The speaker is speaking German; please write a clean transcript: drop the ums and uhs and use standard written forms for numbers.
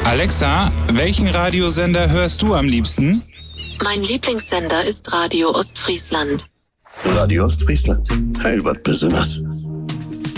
Alexa, welchen Radiosender hörst du am liebsten? Mein Lieblingssender ist Radio Ostfriesland. Radio Ostfriesland, heil wat besonders.